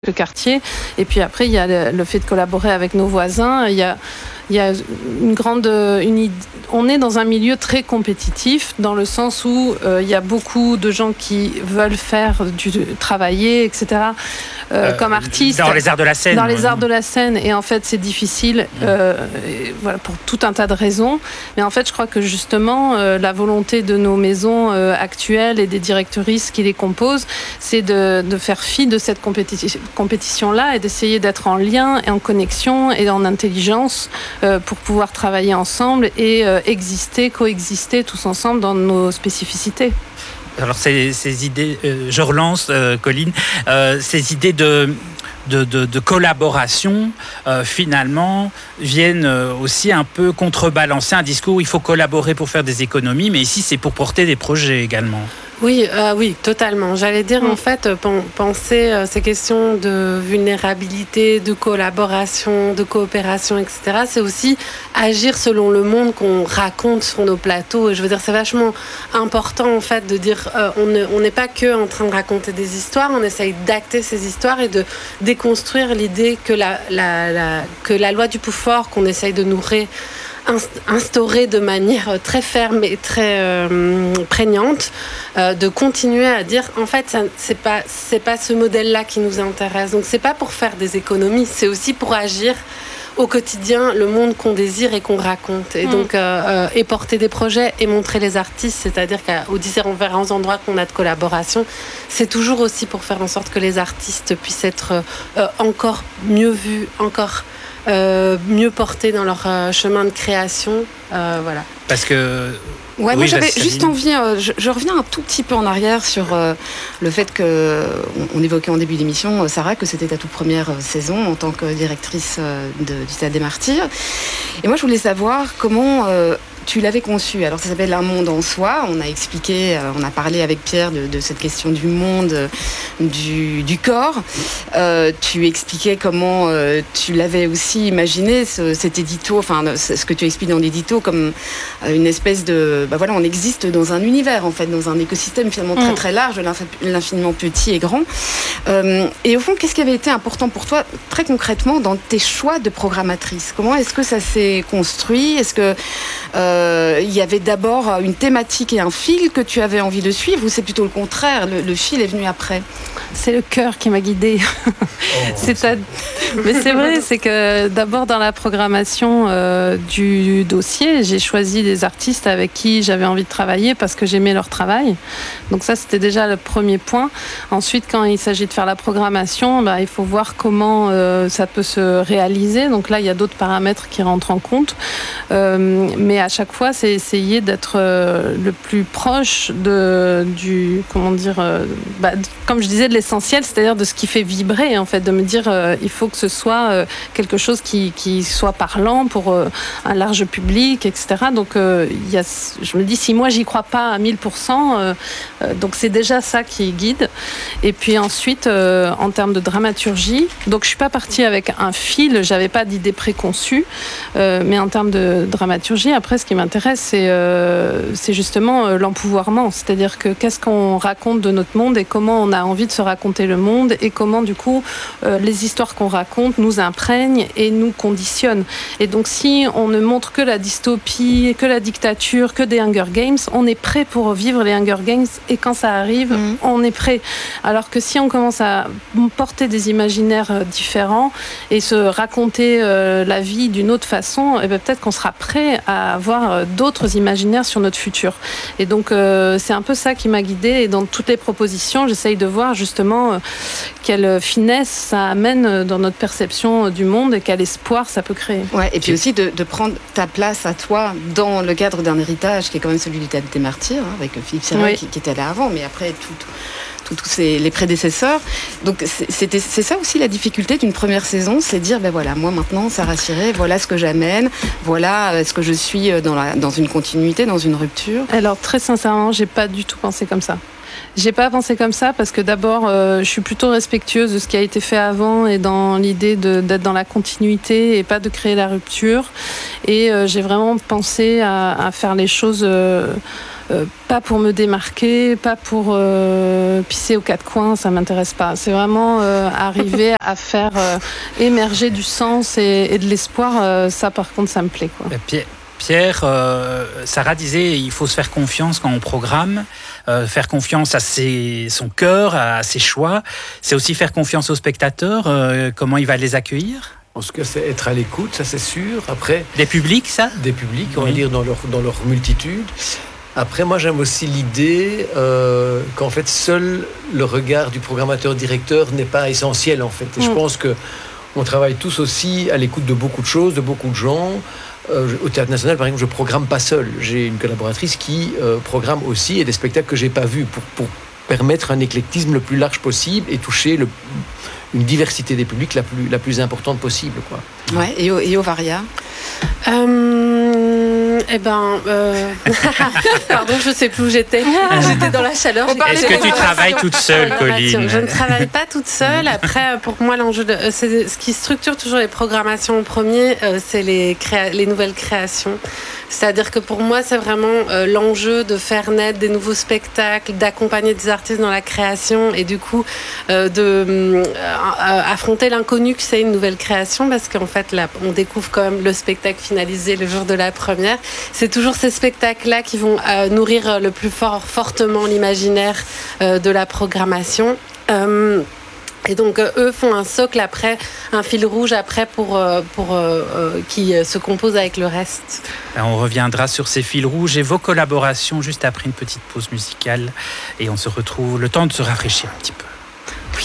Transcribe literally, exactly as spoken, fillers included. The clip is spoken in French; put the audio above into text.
le quartier. Et puis après, il y a le, le fait de collaborer avec nos voisins. Il y a, il y a une grande... Une, on est dans un milieu très compétitif, dans le sens où euh, il y a beaucoup de gens qui veulent faire du travailler, et cetera. Euh, euh, comme artistes. Dans les arts de la scène. Dans les arts de la scène. Et en fait, c'est difficile euh, et voilà, pour tout un tas de raisons. Mais en fait, je crois que justement, euh, la volonté de nos maisons euh, actuelles et des directrices qui les composent, c'est de, de faire fi de cette compétition, compétition-là et d'essayer d'être en lien et en connexion et en intelligence euh, pour pouvoir travailler ensemble et euh, exister, coexister tous ensemble dans nos spécificités. Alors ces, ces idées, euh, je relance euh, Colline, euh, ces idées de, de, de, de collaboration euh, finalement viennent aussi un peu contrebalancer un discours où il faut collaborer pour faire des économies, mais ici c'est pour porter des projets également. Oui, euh, oui, totalement. J'allais dire, en fait, penser euh, ces questions de vulnérabilité, de collaboration, de coopération, et cetera, c'est aussi agir selon le monde qu'on raconte sur nos plateaux. Et je veux dire, c'est vachement important, en fait, de dire, euh, on ne, on n'est pas que en train de raconter des histoires, on essaye d'acter ces histoires et de déconstruire l'idée que la, la, la, que la loi du plus fort qu'on essaye de nourrir instaurée de manière très ferme et très euh, prégnante, euh, de continuer à dire en fait ça, c'est pas c'est pas ce modèle-là qui nous intéresse. Donc c'est pas pour faire des économies, c'est aussi pour agir au quotidien le monde qu'on désire et qu'on raconte. Et mmh. donc euh, euh, et porter des projets et montrer les artistes, c'est-à-dire qu'aux différents endroits qu'on a de collaboration, c'est toujours aussi pour faire en sorte que les artistes puissent être euh, encore mieux vus, encore Euh, mieux portés dans leur euh, chemin de création, euh, voilà. Parce que ouais, oui, moi j'avais Vaseline. juste envie, euh, je, je reviens un tout petit peu en arrière sur euh, le fait que on, on évoquait en début d'émission, Sarah, que c'était ta toute première saison en tant que directrice euh, de, du Théâtre des Martyrs. Et moi je voulais savoir comment euh, tu l'avais conçu. Alors ça s'appelle Un monde en soi. On a expliqué, euh, on a parlé avec Pierre de, de cette question du monde, euh, du, du corps. Euh, tu expliquais comment euh, tu l'avais aussi imaginé, ce, cet édito, enfin ce que tu expliques dans l'édito, comme euh, une espèce de... Bah voilà, on existe dans un univers, en fait, dans un écosystème finalement très très large, l'infiniment petit et grand. Euh, et au fond, qu'est-ce qui avait été important pour toi, très concrètement, dans tes choix de programmatrice? Comment est-ce que ça s'est construit? Est-ce que euh, il y avait d'abord une thématique et un fil que tu avais envie de suivre, ou c'est plutôt le contraire, le, le fil est venu après? C'est le cœur qui m'a guidée. Oh, c'est à... Mais c'est vrai, c'est que d'abord dans la programmation euh, du dossier, j'ai choisi des artistes avec qui j'avais envie de travailler parce que j'aimais leur travail. Donc ça, c'était déjà le premier point. Ensuite, quand il s'agit de faire la programmation, bah, il faut voir comment euh, ça peut se réaliser. Donc là, il y a d'autres paramètres qui rentrent en compte. Euh, mais à chaque fois, c'est essayer d'être euh, le plus proche de, du, comment dire, euh, bah, de, comme je disais, de l'essentiel, c'est-à-dire de ce qui fait vibrer, en fait, de me dire, euh, il faut que ce soit euh, quelque chose qui, qui soit parlant pour euh, un large public, et cetera. Donc, euh, y a, je me dis, si moi, j'y crois pas à mille pour cent, euh, euh, donc c'est déjà ça qui guide. Et puis ensuite, euh, en termes de dramaturgie, donc je suis pas partie avec un fil, j'avais pas d'idée préconçue, euh, mais en termes de dramaturgie, après, ce qui m'intéresse, c'est, euh, c'est justement euh, l'empouvoirment, c'est-à-dire que qu'est-ce qu'on raconte de notre monde et comment on a envie de se raconter le monde et comment, du coup, euh, les histoires qu'on raconte nous imprègnent et nous conditionnent. Et donc, si on ne montre que la dystopie, que la dictature, que des Hunger Games, on est prêt pour vivre les Hunger Games et quand ça arrive, mmh. on est prêt. Alors que si on commence à porter des imaginaires différents et se raconter euh, la vie d'une autre façon, eh bien, peut-être qu'on sera prêt à avoir d'autres imaginaires sur notre futur. Et donc, euh, c'est un peu ça qui m'a guidée. Et dans toutes les propositions, j'essaye de voir justement euh, quelle finesse ça amène dans notre perception du monde et quel espoir ça peut créer. Ouais, et puis aussi de, de prendre ta place à toi dans le cadre d'un héritage qui est quand même celui du Théâtre des Martyrs, hein, avec Philippe Serra oui. qui, qui était là avant, mais après tout... tout tous les prédécesseurs. Donc c'était, c'est ça aussi la difficulté d'une première saison, c'est de dire, ben voilà, moi maintenant, Sarah Ciré, voilà ce que j'amène, voilà ce que je suis dans, la, dans une continuité, dans une rupture. Alors très sincèrement, j'ai pas du tout pensé comme ça. J'ai pas pensé comme ça parce que d'abord, euh, je suis plutôt respectueuse de ce qui a été fait avant et dans l'idée de, d'être dans la continuité et pas de créer la rupture. Et euh, j'ai vraiment pensé à, à faire les choses... Euh, euh, pas pour me démarquer, pas pour euh, pisser aux quatre coins, ça m'intéresse pas. C'est vraiment euh, arriver à faire euh, émerger du sens et, et de l'espoir. Euh, ça, par contre, ça me plaît, quoi. Pierre, Pierre euh, Sarah disait il faut se faire confiance quand on programme, euh, faire confiance à ses, son cœur, à ses choix. C'est aussi faire confiance aux spectateurs, euh, comment il va les accueillir. En tout cas, c'est être à l'écoute, ça c'est sûr. Après, des publics, ça Des publics, on oui. va dire, dans leur, dans leur multitude. Après, moi, j'aime aussi l'idée euh, qu'en fait, seul le regard du programmateur-directeur n'est pas essentiel, en fait. Et mmh. je pense qu'on travaille tous aussi à l'écoute de beaucoup de choses, de beaucoup de gens. Euh, au Théâtre National, par exemple, je ne programme pas seul. J'ai une collaboratrice qui euh, programme aussi et des spectacles que je n'ai pas vus pour, pour permettre un éclectisme le plus large possible et toucher le... une diversité des publics la plus, la plus importante possible, quoi. Ouais, et, et Ovaria euh, Eh ben... Euh... Pardon, je ne sais plus où j'étais. J'étais dans la chaleur. Est-ce que tu travailles toute seule, Colline ? Je ne travaille pas toute seule. Après, pour moi, l'enjeu de... C'est ce qui structure toujours les programmations en premier, c'est les, créa... les nouvelles créations. C'est-à-dire que pour moi, c'est vraiment euh, l'enjeu de faire naître des nouveaux spectacles, d'accompagner des artistes dans la création et du coup euh, de euh, affronter l'inconnu que c'est une nouvelle création, parce qu'en fait, là, on découvre quand même le spectacle finalisé le jour de la première. C'est toujours ces spectacles-là qui vont euh, nourrir le plus fort, fortement l'imaginaire euh, de la programmation. Euh, Et donc, euh, eux font un socle après, un fil rouge après pour, euh, pour, euh, euh, qui euh, se compose avec le reste. On reviendra sur ces fils rouges et vos collaborations juste après une petite pause musicale. Et on se retrouve le temps de se rafraîchir un petit peu.